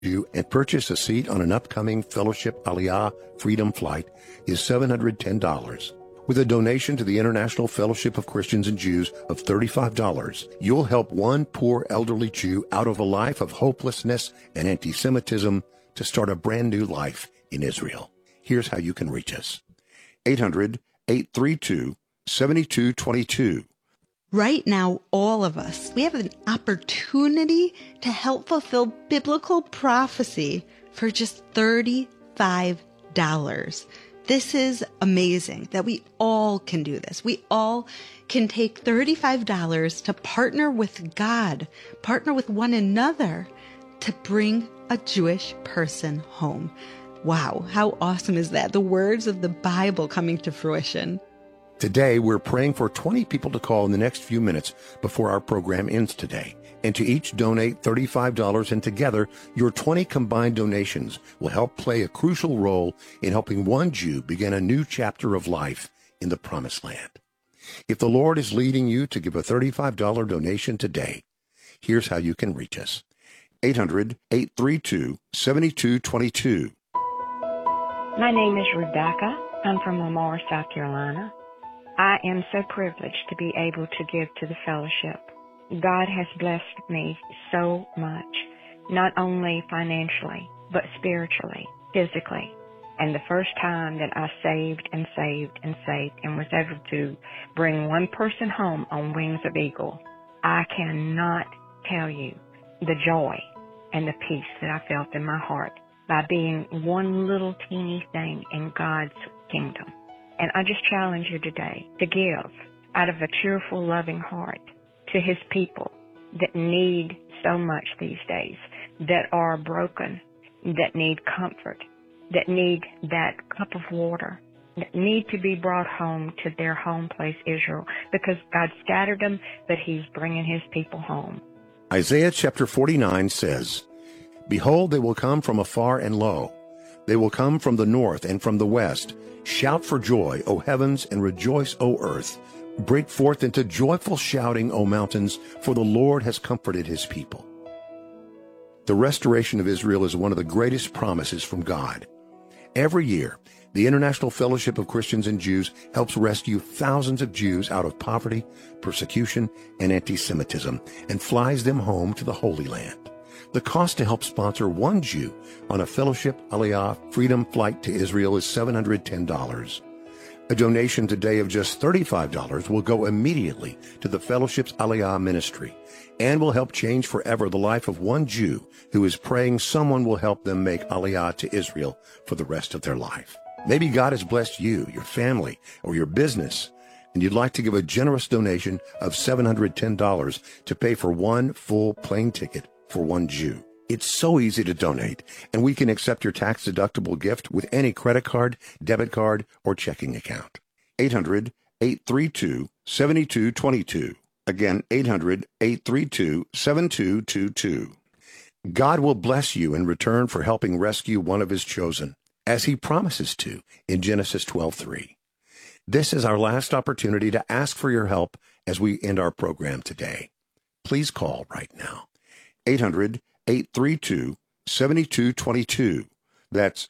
you and purchase a seat on an upcoming Fellowship Aliyah Freedom Flight is $710. With a donation to the International Fellowship of Christians and Jews of $35, you'll help one poor elderly Jew out of a life of hopelessness and anti-Semitism to start a brand new life in Israel. Here's how you can reach us. 800-832-7222. Right now, all of us, we have an opportunity to help fulfill biblical prophecy for just $35. This is amazing that we all can do this. We all can take $35 to partner with God, partner with one another to bring a Jewish person home. Wow, how awesome is that? The words of the Bible coming to fruition. Today, we're praying for 20 people to call in the next few minutes before our program ends today. And to each donate $35, and together, your 20 combined donations will help play a crucial role in helping one Jew begin a new chapter of life in the Promised Land. If the Lord is leading you to give a $35 donation today, here's how you can reach us. 800-832-7222. My name is Rebecca. I'm from Lamar, South Carolina. I am so privileged to be able to give to the fellowship. God has blessed me so much, not only financially, but spiritually, physically. And the first time that I saved and was able to bring one person home on Wings of Eagle, I cannot tell you the joy and the peace that I felt in my heart by being one little teeny thing in God's kingdom. And I just challenge you today to give out of a cheerful, loving heart to His people that need so much these days, that are broken, that need comfort, that need that cup of water, that need to be brought home to their home place, Israel, because God scattered them, but He's bringing His people home. Isaiah chapter 49 says, "Behold, they will come from afar and lo. They will come from the north and from the west. Shout for joy, O heavens, and rejoice, O earth. Break forth into joyful shouting, O mountains, for the Lord has comforted His people." The restoration of Israel is one of the greatest promises from God. Every year, the International Fellowship of Christians and Jews helps rescue thousands of Jews out of poverty, persecution, and anti-Semitism, and flies them home to the Holy Land. The cost to help sponsor one Jew on a Fellowship Aliyah Freedom Flight to Israel is $710. A donation today of just $35 will go immediately to the Fellowship's Aliyah ministry and will help change forever the life of one Jew who is praying someone will help them make Aliyah to Israel for the rest of their life. Maybe God has blessed you, your family, or your business, and you'd like to give a generous donation of $710 to pay for one full plane ticket for one Jew. It's so easy to donate, and we can accept your tax-deductible gift with any credit card, debit card, or checking account. 800-832-7222. Again, 800-832-7222. God will bless you in return for helping rescue one of His chosen, as He promises to in Genesis 12:3. This is our last opportunity to ask for your help as we end our program today. Please call right now. 800-832-7222. That's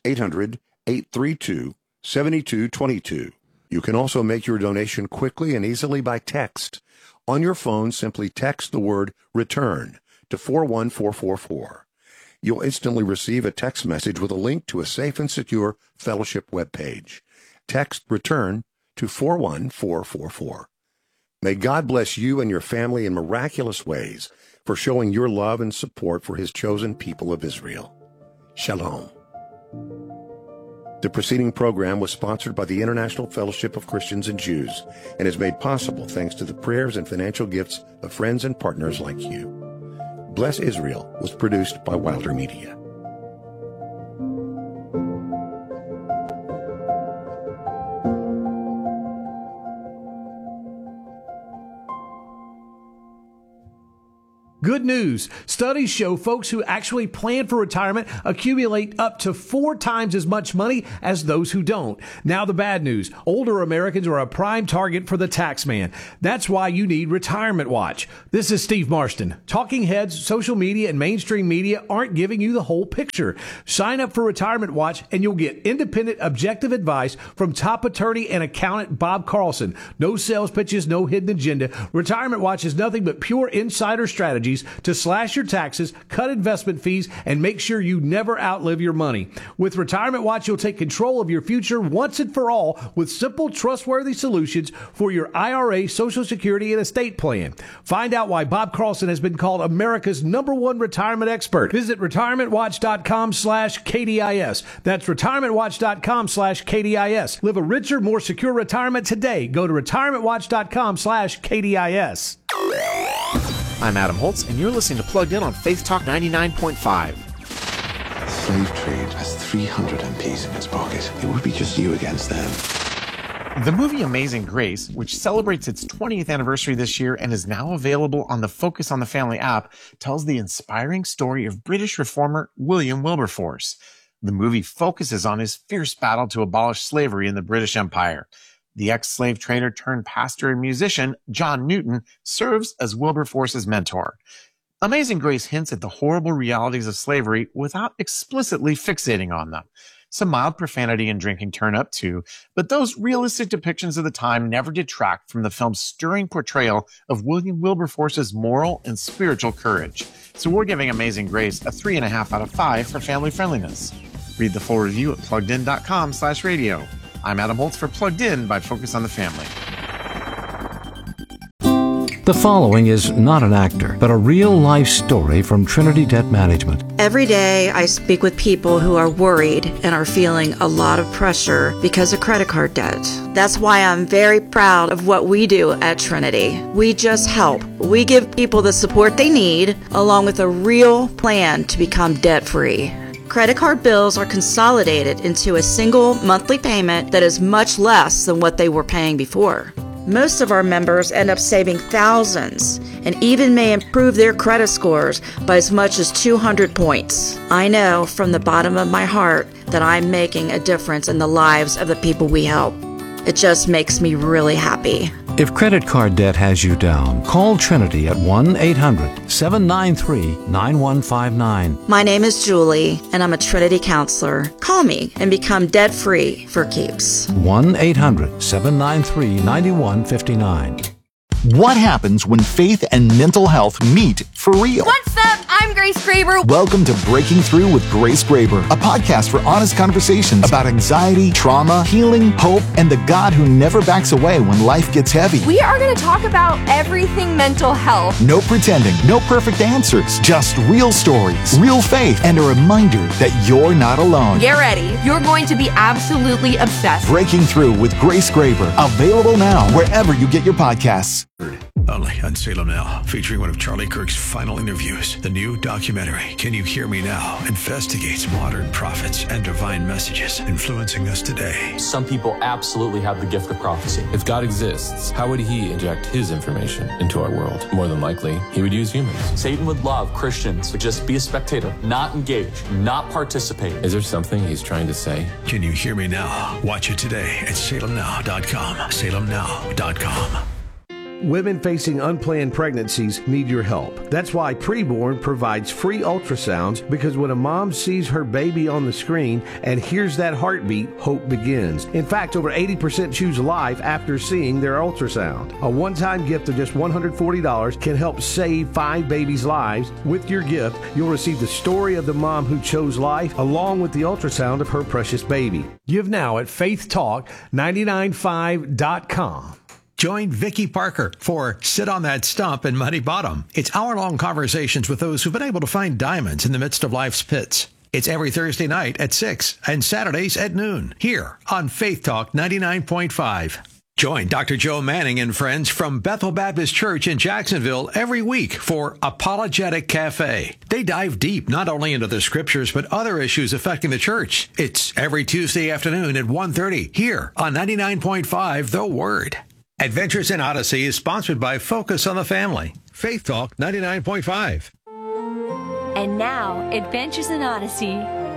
800-832-7222. You can also make your donation quickly and easily by text. On your phone, simply text the word RETURN to 41444. You'll instantly receive a text message with a link to a safe and secure fellowship webpage. Text RETURN to 41444. May God bless you and your family in miraculous ways for showing your love and support for His chosen people of Israel. Shalom. The preceding program was sponsored by the International Fellowship of Christians and Jews and is made possible thanks to the prayers and financial gifts of friends and partners like you. Bless Israel was produced by Wilder Media. Good news. Studies show folks who actually plan for retirement accumulate up to 4 times as much money as those who don't. Now the bad news. Older Americans are a prime target for the tax man. That's why you need Retirement Watch. This is Steve Marston. Talking heads, social media, and mainstream media aren't giving you the whole picture. Sign up for Retirement Watch and you'll get independent, objective advice from top attorney and accountant Bob Carlson. No sales pitches, no hidden agenda. Retirement Watch is nothing but pure insider strategies to slash your taxes, cut investment fees, and make sure you never outlive your money. With Retirement Watch, you'll take control of your future once and for all with simple, trustworthy solutions for your IRA, Social Security, and estate plan. Find out why Bob Carlson has been called America's #1 retirement expert. Visit retirementwatch.com/KDIS. That's retirementwatch.com/KDIS. Live a richer, more secure retirement today. Go to retirementwatch.com/KDIS. I'm Adam Holtz, and you're listening to Plugged In on Faith Talk 99.5. The slave trade has 300 MPs in its pocket. It would be just you against them. The movie Amazing Grace, which celebrates its 20th anniversary this year and is now available on the Focus on the Family app, tells the inspiring story of British reformer William Wilberforce. The movie focuses on his fierce battle to abolish slavery in the British Empire. The ex-slave trader turned pastor and musician, John Newton, serves as Wilberforce's mentor. Amazing Grace hints at the horrible realities of slavery without explicitly fixating on them. Some mild profanity and drinking turn up too, but those realistic depictions of the time never detract from the film's stirring portrayal of William Wilberforce's moral and spiritual courage. So we're giving Amazing Grace a 3.5 out of 5 for family friendliness. Read the full review at pluggedin.com/radio. I'm Adam Holtz for Plugged In by Focus on the Family. The following is not an actor, but a real-life story from Trinity Debt Management. Every day I speak with people who are worried and are feeling a lot of pressure because of credit card debt. That's why I'm very proud of what we do at Trinity. We just help. We give people the support they need, along with a real plan to become debt-free. Credit card bills are consolidated into a single monthly payment that is much less than what they were paying before. Most of our members end up saving thousands and even may improve their credit scores by as much as 200 points. I know from the bottom of my heart that I'm making a difference in the lives of the people we help. It just makes me really happy. If credit card debt has you down, call Trinity at 1-800-793-9159. My name is Julie, and I'm a Trinity counselor. Call me and become debt-free for keeps. 1-800-793-9159. What happens when faith and mental health meet for real? What's up? I'm Grace Graber. Welcome to Breaking Through with Grace Graber, a podcast for honest conversations about anxiety, trauma, healing, hope, and the God who never backs away when life gets heavy. We are going to talk about everything mental health. No pretending, no perfect answers, just real stories, real faith, and a reminder that you're not alone. Get ready. You're going to be absolutely obsessed. Breaking Through with Grace Graber, available now wherever you get your podcasts. Only on Salem Now, featuring one of Charlie Kirk's final interviews. The new documentary, Can You Hear Me Now?, investigates modern prophets and divine messages influencing us today. Some people absolutely have the gift of prophecy. If God exists, how would he inject his information into our world? More than likely, he would use humans. Satan would love Christians to just be a spectator, not engage, not participate. Is there something he's trying to say? Can You Hear Me Now? Watch it today at salemnow.com. salemnow.com. Women facing unplanned pregnancies need your help. That's why Preborn provides free ultrasounds, because when a mom sees her baby on the screen and hears that heartbeat, hope begins. In fact, over 80% choose life after seeing their ultrasound. A one-time gift of just $140 can help save 5 babies' lives. With your gift, you'll receive the story of the mom who chose life, along with the ultrasound of her precious baby. Give now at faithtalk995.com. Join Vicki Parker for Sit on That Stump in Muddy Bottom. It's hour-long conversations with those who've been able to find diamonds in the midst of life's pits. It's every Thursday night at 6 and Saturdays at noon here on Faith Talk 99.5. Join Dr. Joe Manning and friends from Bethel Baptist Church in Jacksonville every week for Apologetic Cafe. They dive deep not only into the scriptures, but other issues affecting the church. It's every Tuesday afternoon at 1:30 here on 99.5 The Word. Adventures in Odyssey is sponsored by Focus on the Family. Faith Talk 99.5. And now, Adventures in Odyssey.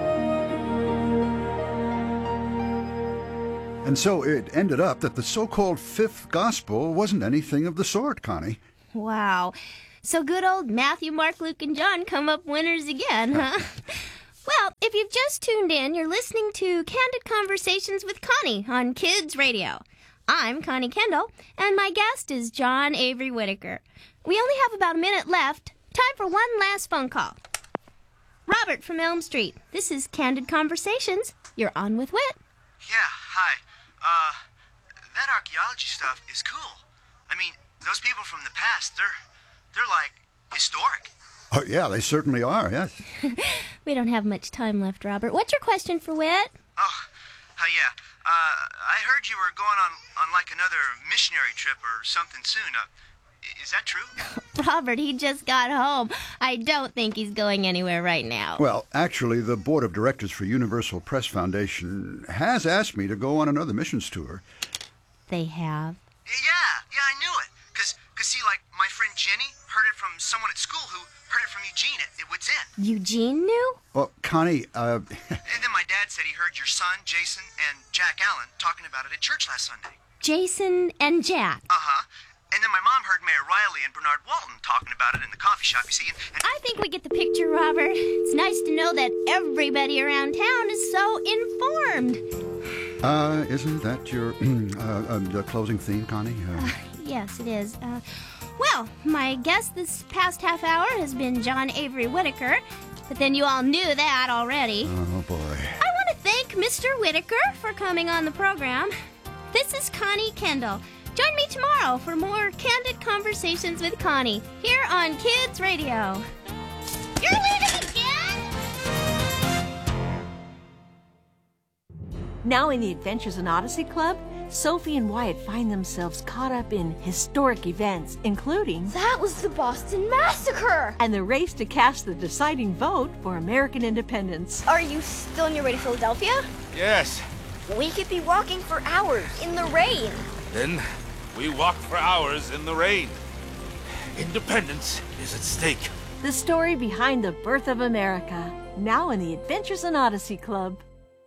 And so it ended up that the so-called fifth gospel wasn't anything of the sort, Connie. Wow. So good old Matthew, Mark, Luke, and John come up winners again, huh? Well, if you've just tuned in, you're listening to Candid Conversations with Connie on Kids Radio. I'm Connie Kendall, and my guest is John Avery Whitaker. We only have about a minute left. Time for one last phone call. Robert from Elm Street. This is Candid Conversations. You're on with Whit. Yeah, hi. That archaeology stuff is cool. I mean, those people from the past, they're like historic. Oh, yeah, they certainly are, yes. We don't have much time left, Robert. What's your question for Whit? Yeah. I heard you were going on like another missionary trip or something soon. Is that true? Robert, he just got home. I don't think he's going anywhere right now. Well, actually, the board of directors for Universal Press Foundation has asked me to go on another missions tour. They have? Yeah, I knew it. Cause see, like, my friend Jenny heard it from someone at school who heard it from Eugene at Wits End. Eugene knew? Well, Connie, And then my dad said he heard your son, Jason, and Jack Allen talking about it at church last Sunday. Jason and Jack? Uh-huh. And then my mom heard Mayor Riley and Bernard Walton talking about it in the coffee shop, you see. And I think we get the picture, Robert. It's nice to know that everybody around town is so informed. Isn't that your the closing theme, Connie? Yes, it is. Well, my guest this past half hour has been John Avery Whitaker, but then you all knew that already. Oh, boy. I want to thank Mr. Whitaker for coming on the program. This is Connie Kendall. Join me tomorrow for more Candid Conversations with Connie here on Kids Radio. You're leaving again? Now in the Adventures in Odyssey Club, Sophie and Wyatt find themselves caught up in historic events, including... That was the Boston Massacre! And the race to cast the deciding vote for American independence. Are you still on your way to Philadelphia? Yes. We could be walking for hours in the rain. Then we walk for hours in the rain. Independence is at stake. The story behind the birth of America. Now in the Adventures in Odyssey Club.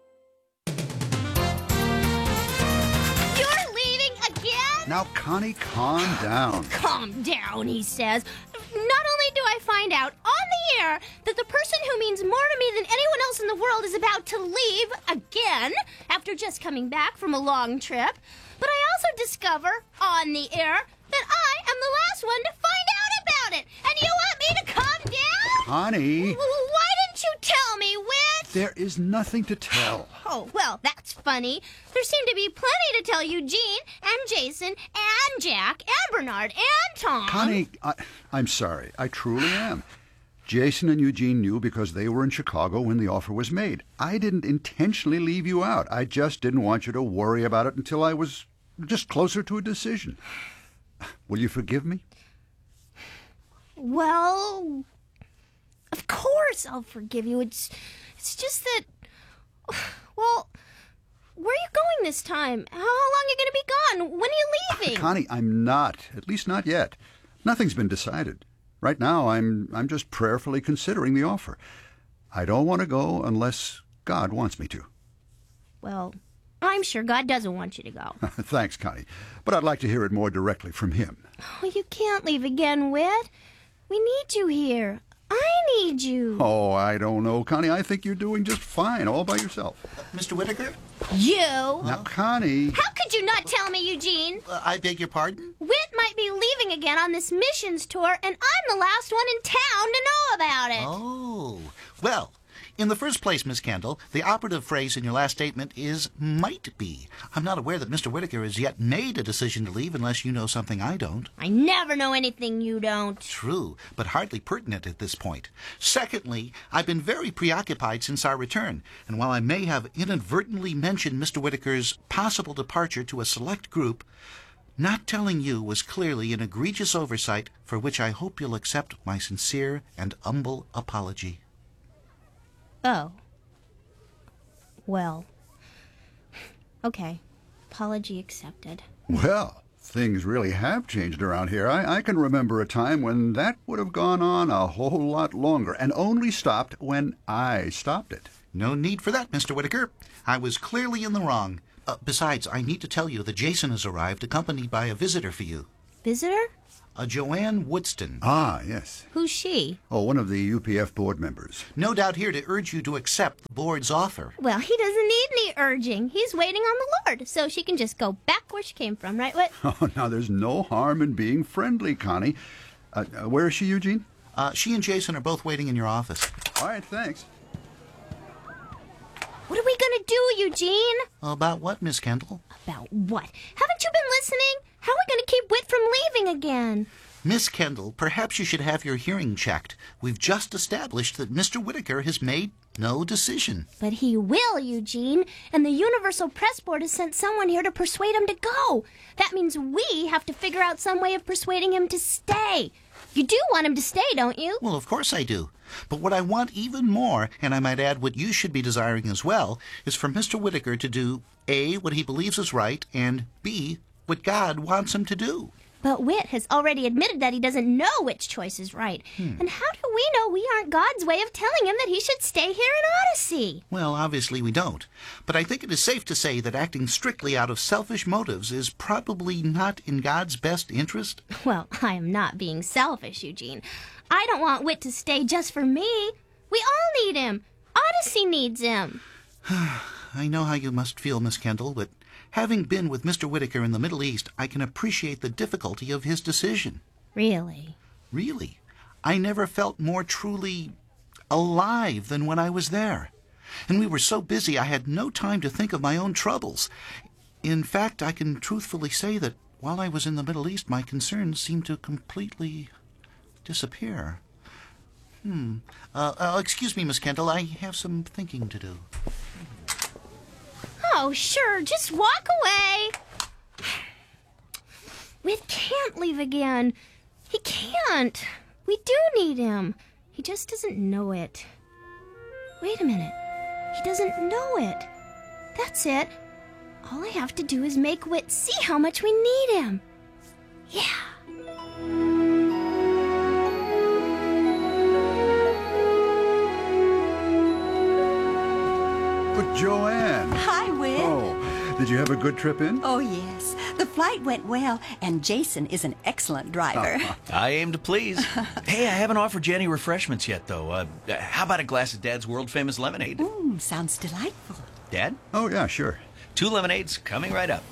You're leaving again? Now, Connie, calm down. Calm down, he says. Not only do I find out on the air that the person who means more to me than anyone else in the world is about to leave again after just coming back from a long trip, but I also discover on the air that I am the last one to find out about it. And you want me to calm down? Connie. Why didn't you tell me, Whit? There is nothing to tell. Oh, well, that's funny. There seem to be plenty to tell Eugene and Jason and Jack and Bernard and Tom. Connie, I'm sorry. I truly am. Jason and Eugene knew because they were in Chicago when the offer was made. I didn't intentionally leave you out. I just didn't want you to worry about it until I was just closer to a decision. Will you forgive me? Well, of course I'll forgive you. It's just that, well, where are you going this time? How long are you going to be gone? When are you leaving? Connie, I'm not. At least not yet. Nothing's been decided. Right now, I'm just prayerfully considering the offer. I don't want to go unless God wants me to. Well, I'm sure God doesn't want you to go. Thanks, Connie. But I'd like to hear it more directly from him. Oh, you can't leave again, Whit. We need you here. I need you. Oh, I don't know, Connie. I think you're doing just fine all by yourself. Mr. Whitaker? You? Now, Connie... How could you not tell me, Eugene? I beg your pardon? Whit might be leaving again on this missions tour, and I'm the last one in town to know about it. Oh, well... In the first place, Miss Kendall, the operative phrase in your last statement is might be. I'm not aware that Mr. Whitaker has yet made a decision to leave unless you know something I don't. I never know anything you don't. True, but hardly pertinent at this point. Secondly, I've been very preoccupied since our return, and while I may have inadvertently mentioned Mr. Whitaker's possible departure to a select group, not telling you was clearly an egregious oversight for which I hope you'll accept my sincere and humble apology. Oh. Well. Okay. Apology accepted. Well. things really have changed around here. I can remember a time when that would have gone on a whole lot longer and only stopped when I stopped it. No need for that, Mr. Whitaker. I was clearly in the wrong. Besides, I need to tell you that Jason has arrived accompanied by a visitor for you. Visitor? Joanne Woodston. Ah, yes. Who's she? Oh, one of the UPF board members. No doubt here to urge you to accept the board's offer. Well, he doesn't need any urging. He's waiting on the Lord, so she can just go back where she came from, right, Whit? Oh, now there's no harm in being friendly, Connie. Where is she, Eugene? She and Jason are both waiting in your office. All right, thanks. What are we going to do, Eugene? About what, Miss Kendall? About what? Haven't you been listening? How are we going to keep Whit from leaving again? Miss Kendall, perhaps you should have your hearing checked. We've just established that Mr. Whitaker has made no decision. But he will, Eugene. And the Universal Press Board has sent someone here to persuade him to go. That means we have to figure out some way of persuading him to stay. You do want him to stay, don't you? Well, of course I do. But what I want even more, and I might add what you should be desiring as well, is for Mr. Whitaker to do A, what he believes is right, and B, what God wants him to do. But Whit has already admitted that he doesn't know which choice is right. And how do we know we aren't God's way of telling him that he should stay here in Odyssey? Well, obviously we don't. But I think it is safe to say that acting strictly out of selfish motives is probably not in God's best interest. Well, I am not being selfish, Eugene. I don't want Whit to stay just for me. We all need him. Odyssey needs him. I know how you must feel, Miss Kendall, but having been with Mr. Whitaker in the Middle East, I can appreciate the difficulty of his decision. Really? Really. I never felt more truly alive than when I was there. And we were so busy I had no time to think of my own troubles. In fact, I can truthfully say that while I was in the Middle East, my concerns seemed to completely disappear. Excuse me, Miss Kendall, I have some thinking to do. Oh, sure, just walk away. Whit can't leave again. He can't. We do need him. He just doesn't know it. Wait a minute. He doesn't know it. That's it. All I have to do is make Whit see how much we need him. Yeah. But Joanne. Hi, Whit. Oh, did you have a good trip in? Oh, yes. The flight went well, and Jason is an excellent driver. I aim to please. Hey, I haven't offered you any refreshments yet, though. How about a glass of Dad's world-famous lemonade? Sounds delightful. Dad? Oh, yeah, sure. 2 lemonades coming right up.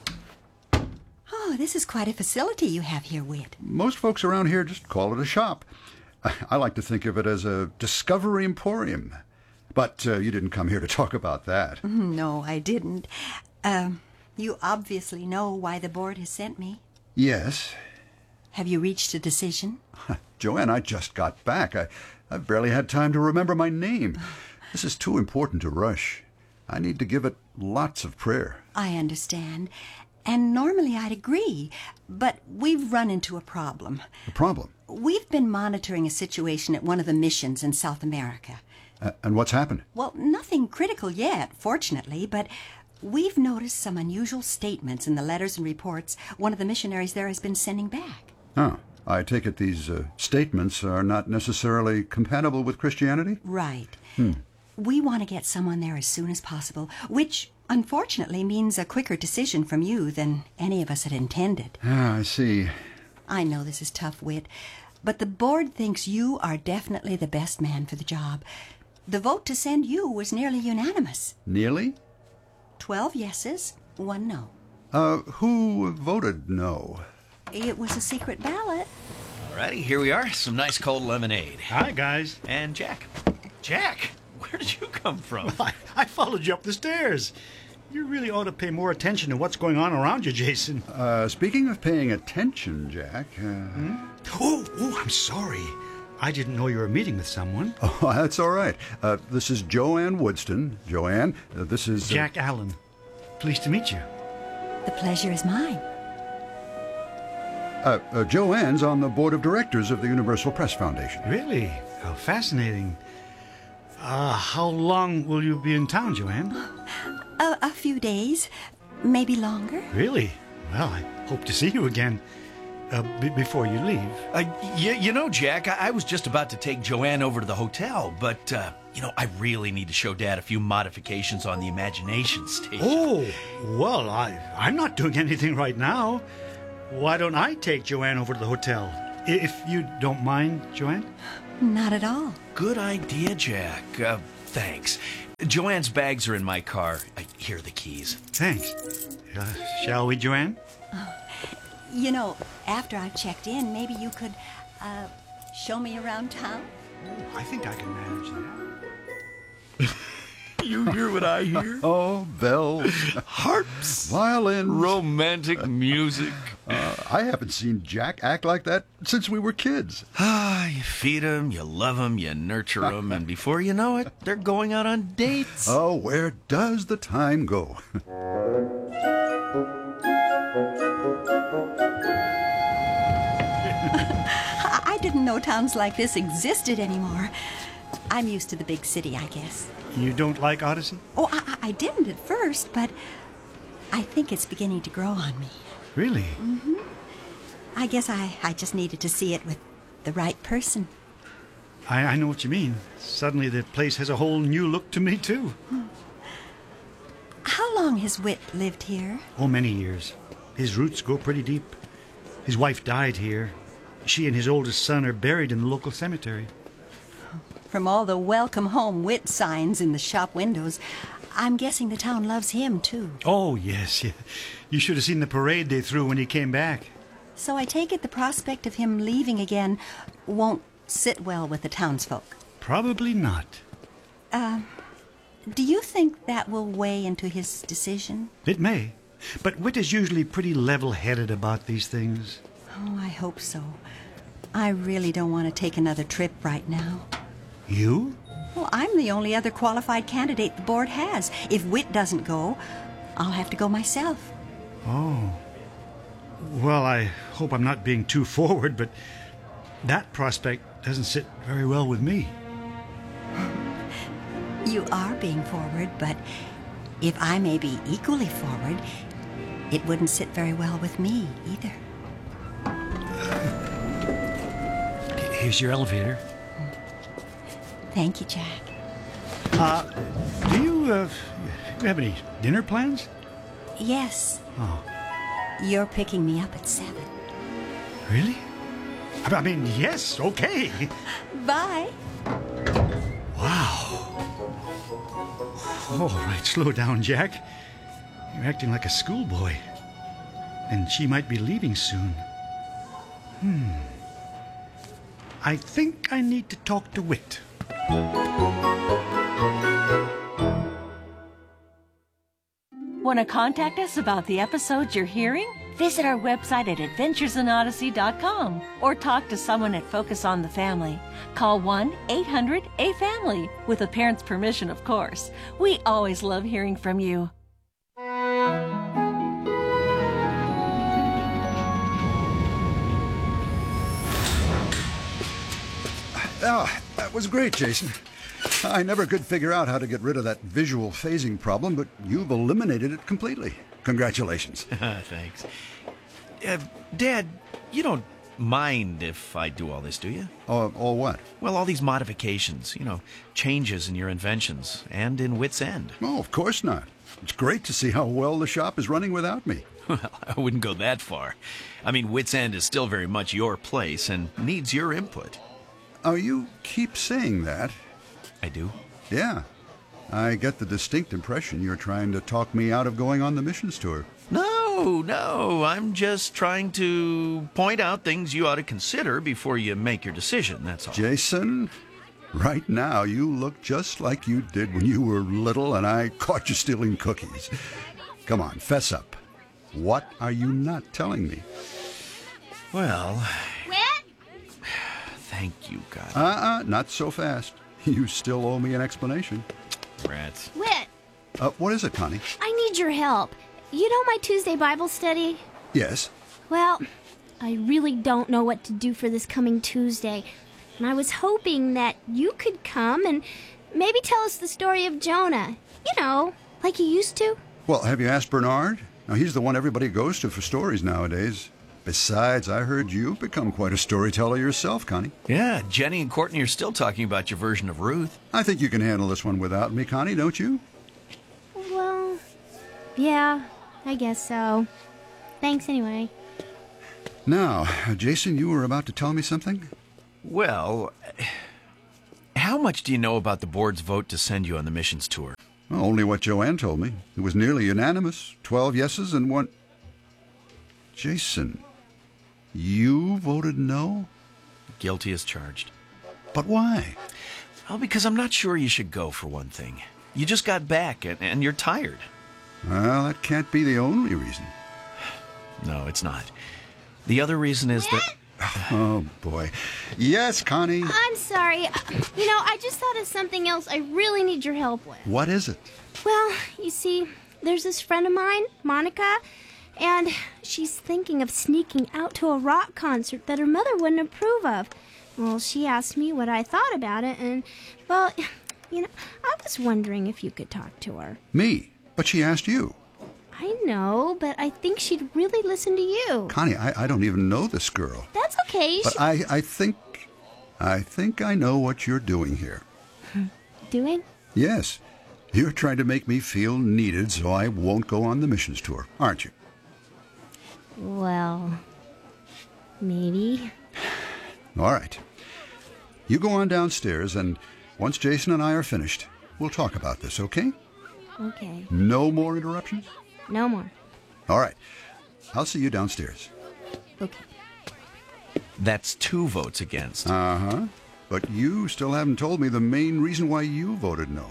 Oh, this is quite a facility you have here, Whit. Most folks around here just call it a shop. I like to think of it as a discovery emporium. But you didn't come here to talk about that. No, I didn't. You obviously know why the board has sent me. Yes. Have you reached a decision? Joanne, I just got back. I've barely had time to remember my name. This is too important to rush. I need to give it lots of prayer. I understand. And normally I'd agree, but we've run into a problem. A problem? We've been monitoring a situation at one of the missions in South America. And what's happened? Well, nothing critical yet, fortunately, but we've noticed some unusual statements in the letters and reports one of the missionaries there has been sending back. Oh, I take it these statements are not necessarily compatible with Christianity? Right. We want to get someone there as soon as possible, which unfortunately means a quicker decision from you than any of us had intended. Ah, I see. I know this is tough, Whit, but the board thinks you are definitely the best man for the job. The vote to send you was nearly unanimous. Nearly? 12 yeses, 1 no. Who voted no? It was a secret ballot. Alrighty, here we are. Some nice cold lemonade. Hi, guys. And Jack. Jack, where did you come from? Well, I followed you up the stairs. You really ought to pay more attention to what's going on around you, Jason. Speaking of paying attention, Jack... Oh, I'm sorry. I didn't know you were meeting with someone. Oh, that's all right. This is Joanne Woodston. Joanne, this is... Jack Allen. Pleased to meet you. The pleasure is mine. Joanne's on the board of directors of the Universal Press Foundation. Really? How fascinating. How long will you be in town, Joanne? A few days, maybe longer. Really? Well, I hope to see you again before you leave. You know, Jack, I was just about to take Joanne over to the hotel, but, I really need to show Dad a few modifications on the imagination station. Oh, well, I'm not doing anything right now. Why don't I take Joanne over to the hotel? If you don't mind, Joanne? Not at all. Good idea, Jack. Thanks. Joanne's bags are in my car. Here are the keys. Thanks. Shall we, Joanne? After I've checked in, maybe you could show me around town? I think I can manage that. You hear what I hear? Oh, bells. Harps. Violins. Romantic music. I haven't seen Jack act like that since we were kids. You feed them, you love them, you nurture them, and before you know it, they're going out on dates. Oh, where does the time go? I didn't know towns like this existed anymore. I'm used to the big city, I guess. You don't like Odyssey? Oh, I didn't at first, but I think it's beginning to grow on me. Really? Mm-hmm. I guess I just needed to see it with the right person. I know what you mean. Suddenly the place has a whole new look to me, too. How long has Whit lived here? Oh, many years. His roots go pretty deep. His wife died here. She and his oldest son are buried in the local cemetery. From all the welcome home Whit signs in the shop windows, I'm guessing the town loves him, too. Oh, yes. You should have seen the parade they threw when he came back. So I take it the prospect of him leaving again won't sit well with the townsfolk. Probably not. Do you think that will weigh into his decision? It may. But Whit is usually pretty level-headed about these things. Oh, I hope so. I really don't want to take another trip right now. You? Well, I'm the only other qualified candidate the board has. If Whit doesn't go, I'll have to go myself. Oh. Well, I hope I'm not being too forward, but that prospect doesn't sit very well with me. You are being forward, but if I may be equally forward, it wouldn't sit very well with me either. Here's your elevator. Thank you, Jack. Do you have any dinner plans? Yes. Oh. You're picking me up at 7. Really? I mean, yes, okay. Bye. Wow. All right, slow down, Jack. You're acting like a schoolboy. And she might be leaving soon. I think I need to talk to Whit. Want to contact us about the episodes you're hearing? Visit our website at adventuresinodyssey.com or talk to someone at Focus on the Family. Call 1-800-A-FAMILY with a parent's permission, of course. We always love hearing from you. Oh, that was great, Jason. I never could figure out how to get rid of that visual phasing problem, but you've eliminated it completely. Congratulations. Thanks. Dad, you don't mind if I do all this, do you? All what? Well, all these modifications, changes in your inventions and in Whit's End. Oh, of course not. It's great to see how well the shop is running without me. Well, I wouldn't go that far. I mean, Whit's End is still very much your place and needs your input. Oh, you keep saying that. I do? Yeah. I get the distinct impression you're trying to talk me out of going on the missions tour. No, I'm just trying to point out things you ought to consider before you make your decision, that's all. Jason, right now you look just like you did when you were little and I caught you stealing cookies. Come on, fess up. What are you not telling me? Well... Whit? Thank you, God. Not so fast. You still owe me an explanation. Rats. Whit! What is it, Connie? I need your help. You know my Tuesday Bible study? Yes. Well, I really don't know what to do for this coming Tuesday. And I was hoping that you could come and maybe tell us the story of Jonah. You know, like you used to. Well, have you asked Bernard? Now, he's the one everybody goes to for stories nowadays. Besides, I heard you've become quite a storyteller yourself, Connie. Yeah, Jenny and Courtney are still talking about your version of Ruth. I think you can handle this one without me, Connie, don't you? Well, yeah, I guess so. Thanks anyway. Now, Jason, you were about to tell me something? Well, how much do you know about the board's vote to send you on the missions tour? Well, only what Joanne told me. It was nearly unanimous. 12 yeses and 1... Jason, you voted no? Guilty as charged. But why? Well, because I'm not sure you should go, for one thing. You just got back, and you're tired. Well, that can't be the only reason. No, it's not. The other reason is that... Oh, boy. Yes, Connie. I'm sorry. I just thought of something else I really need your help with. What is it? Well, you see, there's this friend of mine, Monica, and she's thinking of sneaking out to a rock concert that her mother wouldn't approve of. Well, she asked me what I thought about it, and, well, I was wondering if you could talk to her. Me? But she asked you. I know, but I think she'd really listen to you. Connie, I don't even know this girl. That's okay. But I think I know what you're doing here. Doing? Yes. You're trying to make me feel needed so I won't go on the missions tour, aren't you? Well, maybe. All right. You go on downstairs, and once Jason and I are finished, we'll talk about this, okay? Okay. No more interruptions? No more. All right. I'll see you downstairs. Okay. That's 2 votes against. Uh-huh. But you still haven't told me the main reason why you voted no.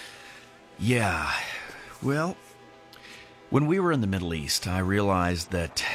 Yeah. Well, when we were in the Middle East, I realized that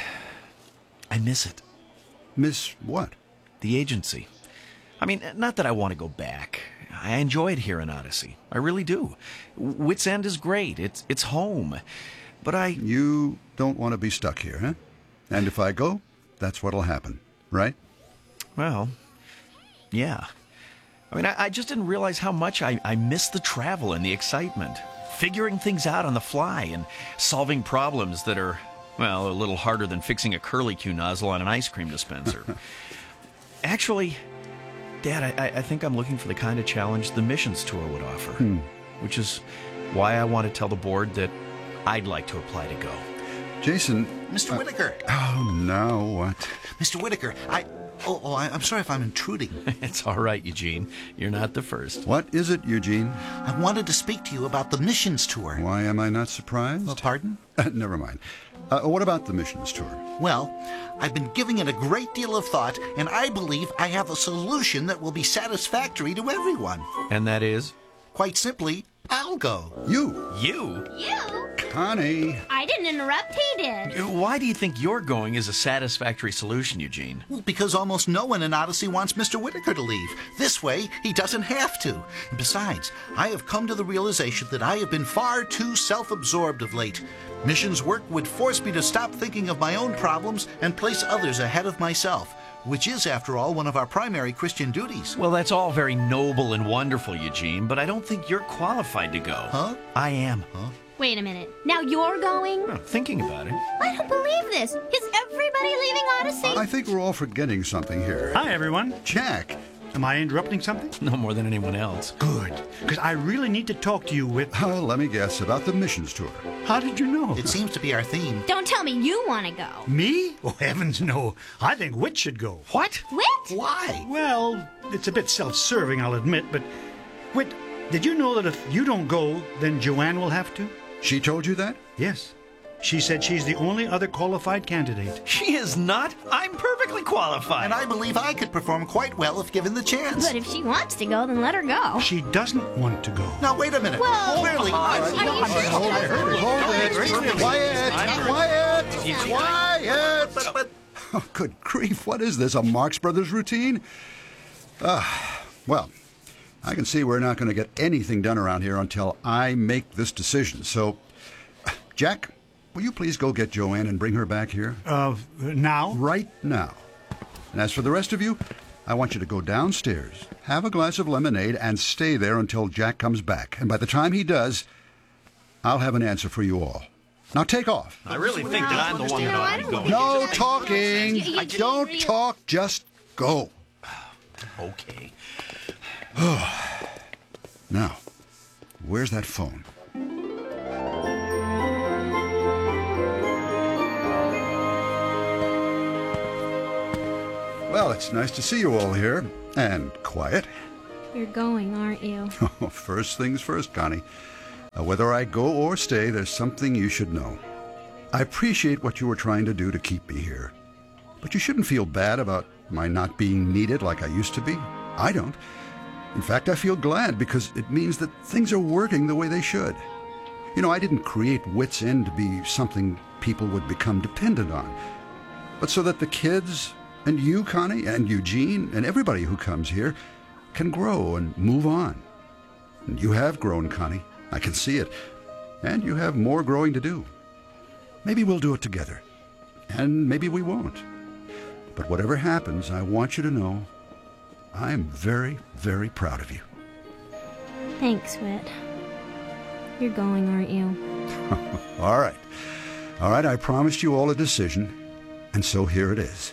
I miss it. Miss what? The agency. I mean, not that I want to go back. I enjoy it here in Odyssey. I really do. Wits End is great. It's home. But You don't want to be stuck here, huh? And if I go, that's what'll happen, right? Well, yeah. I mean, I just didn't realize how much I miss the travel and the excitement. Figuring things out on the fly and solving problems that are, well, a little harder than fixing a curlicue nozzle on an ice cream dispenser. Actually, Dad, I think I'm looking for the kind of challenge the missions tour would offer. Which is why I want to tell the board that I'd like to apply to go. Jason... Mr. Whitaker! Oh, now what? Mr. Whitaker, I'm sorry if I'm intruding. It's all right, Eugene. You're not the first. What is it, Eugene? I wanted to speak to you about the missions tour. Why am I not surprised? Well, pardon? Never mind. What about the missions tour? Well, I've been giving it a great deal of thought, and I believe I have a solution that will be satisfactory to everyone. And that is? Quite simply, I'll go. You? You? Connie. I didn't interrupt, he did. Why do you think your going is a satisfactory solution, Eugene? Well, because almost no one in Odyssey wants Mr. Whitaker to leave. This way, he doesn't have to. Besides, I have come to the realization that I have been far too self-absorbed of late. Missions work would force me to stop thinking of my own problems and place others ahead of myself, which is, after all, one of our primary Christian duties. Well, that's all very noble and wonderful, Eugene, but I don't think you're qualified to go. Huh? I am. Huh? Wait a minute. Now you're going? Well, thinking about it. I don't believe this. Is everybody leaving Odyssey? I think we're all forgetting something here. Hi, everyone. Jack. Am I interrupting something? No more than anyone else. Good, because I really need to talk to you with... Let me guess, about the missions tour. How did you know? It seems to be our theme. Don't tell me you want to go. Me? Oh, heavens no. I think Whit should go. What? Whit? Why? Well, it's a bit self-serving, I'll admit, but... Whit, did you know that if you don't go, then Joanne will have to? She told you that? Yes. She said she's the only other qualified candidate. She is not. I'm perfectly qualified. And I believe I could perform quite well if given the chance. But if she wants to go, then let her go. She doesn't want to go. Now, wait a minute. Well, clearly... Quiet! Oh, good grief, what is this, a Marx Brothers routine? Well, I can see we're not going to get anything done around here until I make this decision. So, Jack, will you please go get Joanne and bring her back here? Now? Right now. And as for the rest of you, I want you to go downstairs, have a glass of lemonade, and stay there until Jack comes back. And by the time he does, I'll have an answer for you all. Now take off. I really think that I'm the one that ought to be going. No talking. Don't talk, just go. Okay. Now, where's that phone? Well, it's nice to see you all here. And quiet. You're going, aren't you? First things first, Connie. Whether I go or stay, there's something you should know. I appreciate what you were trying to do to keep me here. But you shouldn't feel bad about my not being needed like I used to be. I don't. In fact, I feel glad because it means that things are working the way they should. You know, I didn't create Wits End to be something people would become dependent on, but so that the kids and you, Connie, and Eugene, and everybody who comes here can grow and move on. And you have grown, Connie. I can see it. And you have more growing to do. Maybe we'll do it together. And maybe we won't. But whatever happens, I want you to know I'm very, very proud of you. Thanks, Whit. You're going, aren't you? All right. All right, I promised you all a decision, and so here it is.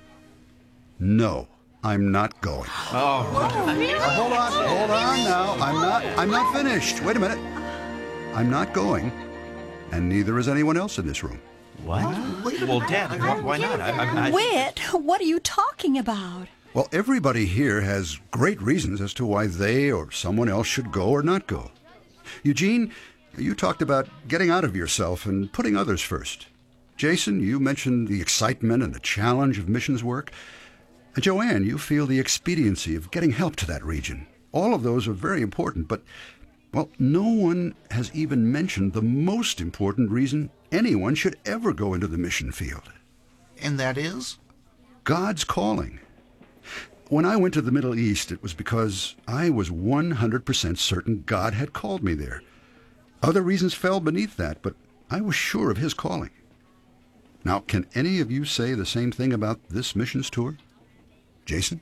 No, I'm not going. Oh, Hold on now. I'm not finished. Wait a minute. I'm not going, and neither is anyone else in this room. What? Well, Dad, why not? Whit, what are you talking about? Well, everybody here has great reasons as to why they or someone else should go or not go. Eugene, you talked about getting out of yourself and putting others first. Jason, you mentioned the excitement and the challenge of missions work. And Joanne, you feel the expediency of getting help to that region. All of those are very important, but, well, no one has even mentioned the most important reason anyone should ever go into the mission field. And that is? God's calling. When I went to the Middle East, it was because I was 100% certain God had called me there. Other reasons fell beneath that, but I was sure of His calling. Now, can any of you say the same thing about this missions tour? Jason?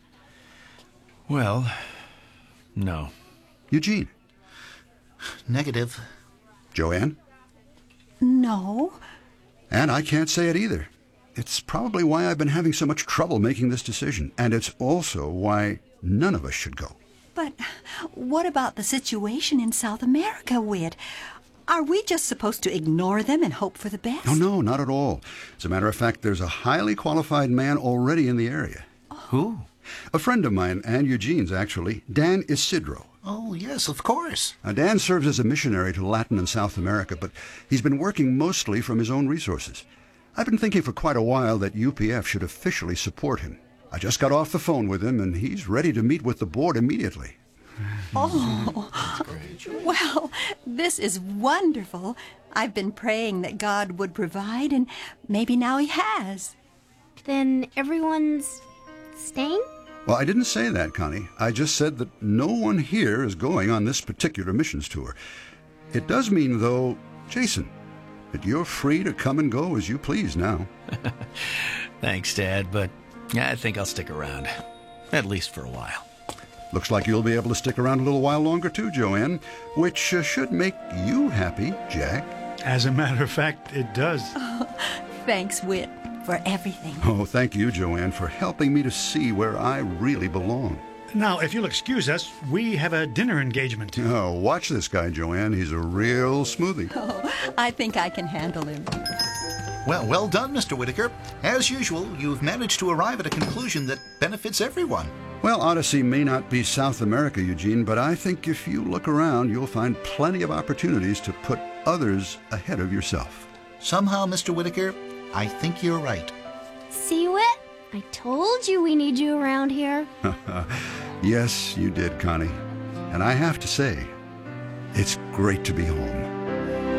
Well, no. Eugene? Negative. Joanne? No. And I can't say it either. It's probably why I've been having so much trouble making this decision, and it's also why none of us should go. But what about the situation in South America, Whit? Are we just supposed to ignore them and hope for the best? No, not at all. As a matter of fact, there's a highly qualified man already in the area. Who? A friend of mine, and Eugene's actually, Dan Isidro. Oh, yes, of course. Dan serves as a missionary to Latin and South America, but he's been working mostly from his own resources. I've been thinking for quite a while that UPF should officially support him. I just got off the phone with him, and he's ready to meet with the board immediately. Oh, well, this is wonderful. I've been praying that God would provide, and maybe now He has. Then everyone's staying? Well, I didn't say that, Connie. I just said that no one here is going on this particular missions tour. It does mean, though, Jason, that you're free to come and go as you please now. Thanks, Dad, but I think I'll stick around. At least for a while. Looks like you'll be able to stick around a little while longer too, Joanne, which should make you happy, Jack. As a matter of fact, it does. Oh, thanks, Whit, for everything. Oh, thank you, Joanne, for helping me to see where I really belong. Now, if you'll excuse us, we have a dinner engagement. Oh, watch this guy, Joanne. He's a real smoothie. Oh, I think I can handle him. Well done, Mr. Whitaker. As usual, you've managed to arrive at a conclusion that benefits everyone. Well, Odyssey may not be South America, Eugene, but I think if you look around, you'll find plenty of opportunities to put others ahead of yourself. Somehow, Mr. Whitaker, I think you're right. See, Whit? I told you we need you around here. Yes, you did, Connie. And I have to say, it's great to be home.